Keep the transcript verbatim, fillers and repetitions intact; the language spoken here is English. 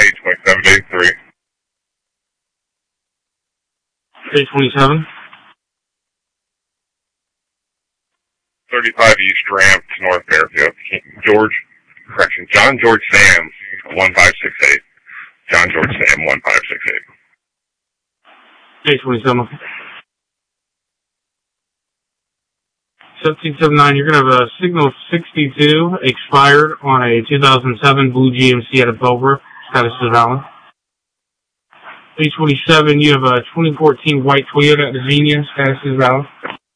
A twenty-seven eight three. A twenty-seven. thirty-five East Ramp, North Fairfield. George, correction, John George Sam, one five six eight. John George Sam, one five six eight. A twenty-seven. seventeen seventy-nine, you're going to have a signal sixty-two expired on a two thousand seven Blue G M C out of Belbrook. Status is valid. A twenty-seven, you have a twenty fourteen white Toyota Xenia. Status is valid.